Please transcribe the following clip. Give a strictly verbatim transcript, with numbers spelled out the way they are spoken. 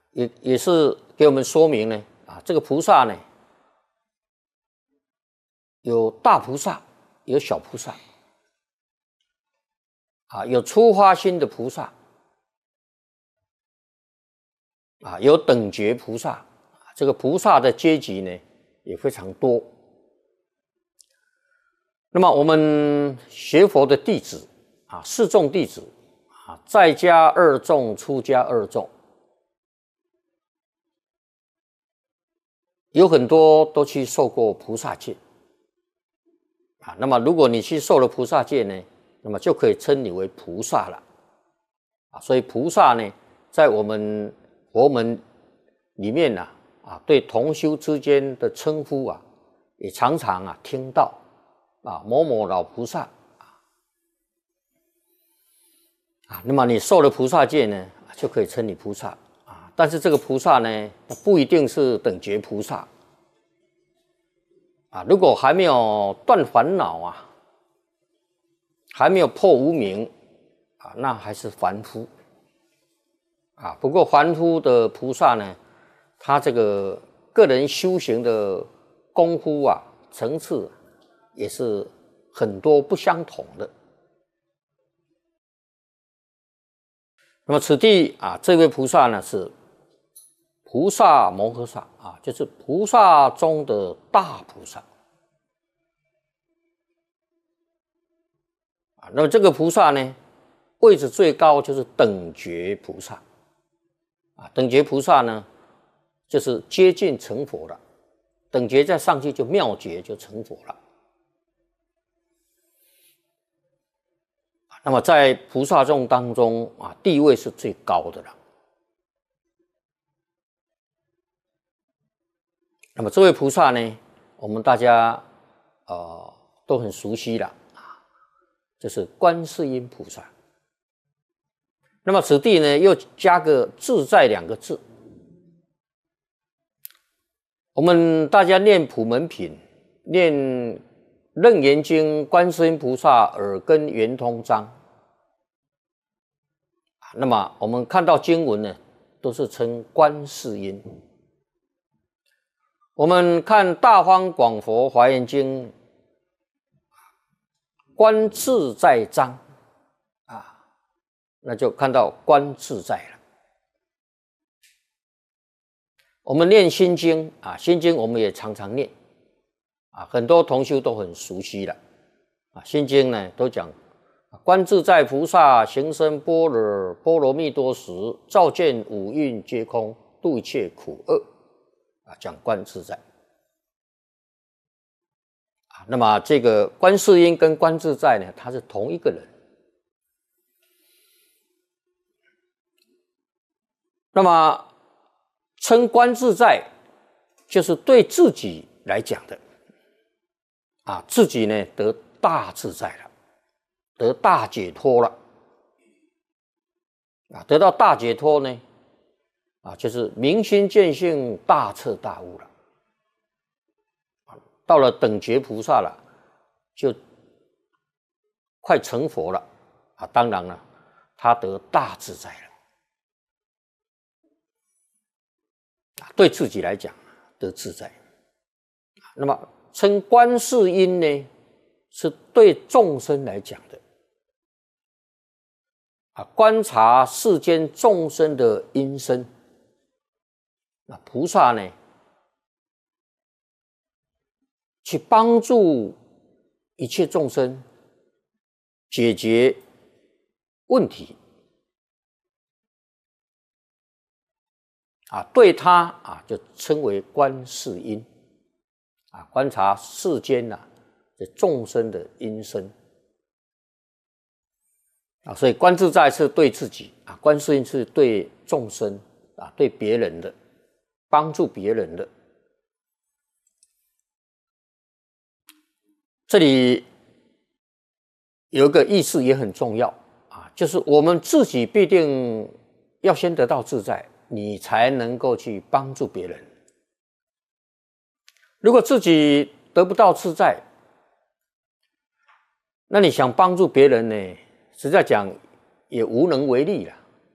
也也是给我们说明呢，啊，这个菩萨呢，有大菩萨，有小菩萨，啊，有初发心的菩萨，啊，有等觉菩萨，这个菩萨的阶级呢也非常多。那么我们学佛的弟子啊，四众弟子啊，在家二众，出家二众，有很多都去受过菩萨戒啊。那么如果你去受了菩萨戒呢，那么就可以称你为菩萨了啊。所以菩萨呢，在我们佛门里面呢，啊，对同修之间的称呼啊，也常常啊听到。啊，某某老菩萨啊，那么你受了菩萨戒呢，就可以称你菩萨啊。但是这个菩萨呢，不一定是等觉菩萨啊。如果还没有断烦恼啊，还没有破无明啊，那还是凡夫啊。不过凡夫的菩萨呢，他这个个人修行的功夫啊，层次。也是很多不相同的。那么此地啊，这位菩萨呢是菩萨摩诃萨啊，就是菩萨中的大菩萨啊。那么这个菩萨呢，位置最高就是等觉菩萨啊。等觉菩萨呢，就是接近成佛了。等觉再上去就妙觉，就成佛了。那么在菩萨众当中啊，地位是最高的了。那么这位菩萨呢，我们大家呃都很熟悉了啊，就是观世音菩萨。那么此地呢，又加个自在两个字。我们大家念普门品，念楞严经观世音菩萨耳根圆通章。那么我们看到经文呢，都是称观世音。我们看大方广佛华严经，观自在章啊，那就看到观自在了。我们念心经啊，心经我们也常常念啊，很多同修都很熟悉了啊。心经呢都讲观自在菩萨行深般若波罗蜜多时，照见五蕴皆空，度一切苦厄啊，讲观自在啊。那么这个观世音跟观自在呢，他是同一个人。那么称观自在，就是对自己来讲的啊，自己呢得大自在了。得大解脱了啊！得到大解脱呢，啊，就是明心见性，大彻大悟了。到了等觉菩萨了，就快成佛了啊！当然了，他得大自在了啊！对自己来讲得自在。那么称观世音呢，是对众生来讲的。啊，观察世间众生的因身，那菩萨呢，去帮助一切众生解决问题，啊，对他啊就称为观世音，啊，观察世间呐、啊、这众生的因身。啊，所以观自在是对自己啊，观世音是对众生啊，对别人的，帮助别人的。这里有一个意思也很重要啊，就是我们自己必定要先得到自在，你才能够去帮助别人。如果自己得不到自在，那你想帮助别人呢？实在讲也无能为力了